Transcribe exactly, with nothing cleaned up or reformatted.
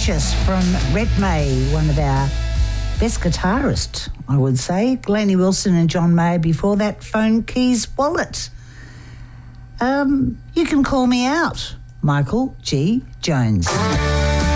Precious from Red May, one of our best guitarists, I would say. Glennie Wilson and John Mayer before that, Phone Keys Wallet. Um, you can call me out, Michael G. Jones.